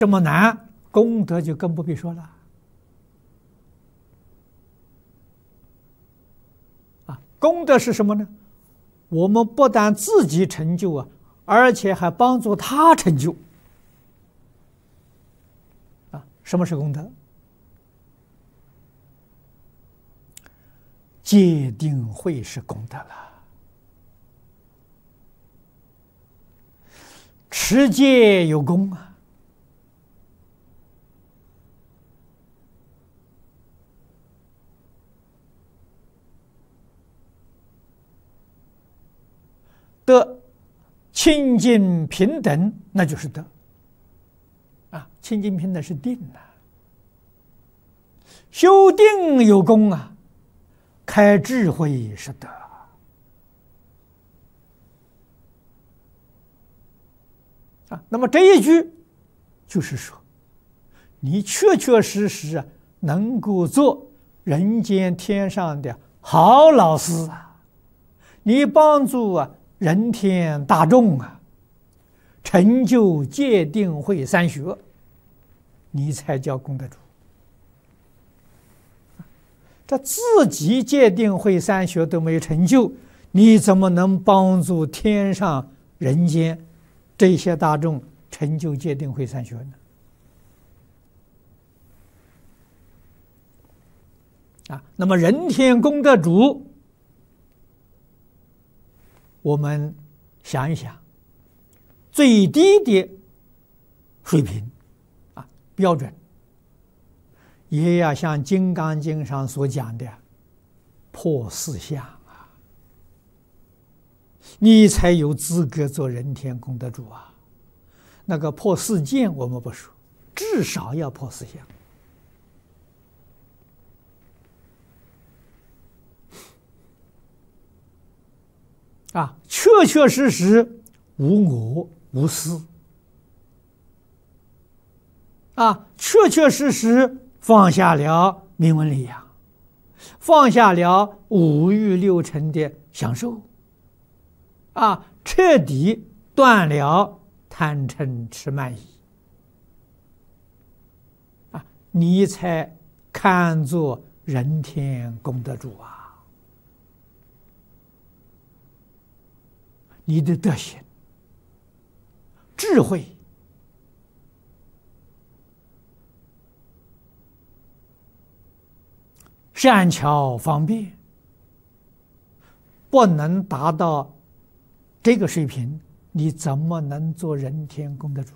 这么难，功德就更不必说了。功德是什么呢？我们不但自己成就啊，而且还帮助他成就。什么是功德？戒定慧是功德了。持戒有功啊。得清净平等，那就是德。清净平等是定啊。修定有功啊，开智慧是德。那么这一句就是说，你确确实实能够做人间天上的好老师啊，你帮助人天大众成就戒定慧三学，你才叫功德主。这自己戒定慧三学都没有成就，你怎么能帮助天上人间这些大众成就戒定慧三学呢？那么人天功德主，我们想一想，最低的水平标准，也要像《金刚经》上所讲的破四相你才有资格做人天功德主啊。那个破四见我们不说，至少要破四相。确确实实无我无私确确实实放下了名闻利养，放下了五欲六尘的享受彻底断了贪嗔痴慢疑你才看作人天功德主你的德行、智慧、善巧方便，不能达到这个水平，你怎么能做人天功德主？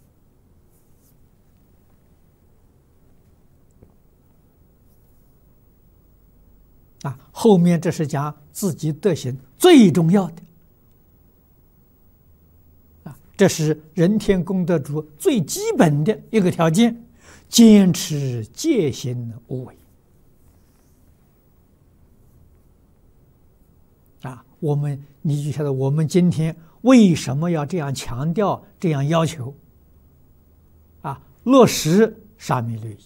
后面这是讲自己德行最重要的这是人天功德主最基本的一个条件，坚持戒行无为你就晓得我们今天为什么要这样强调、这样要求落实沙弥律仪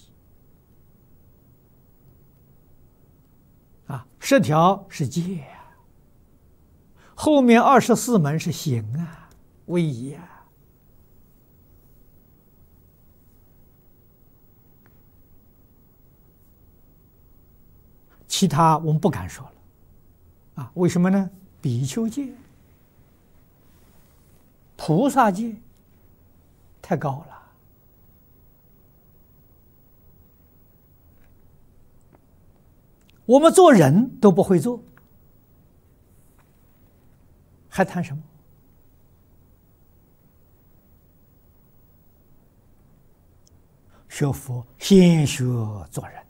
10条是戒后面24门是行威仪其他我们不敢说了为什么呢？比丘戒、菩萨戒太高了，我们做人都不会做，还谈什么？学佛先学做人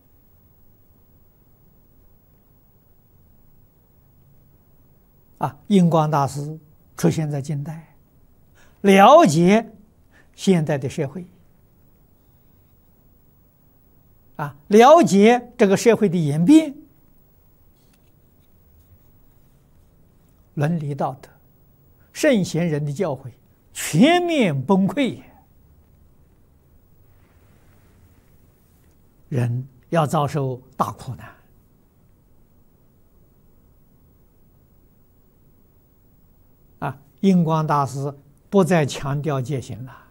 印光大师出现在近代，了解现代的社会了解这个社会的演变，伦理道德、圣贤人的教诲全面崩溃，人要遭受大苦难印光大师不再强调戒行了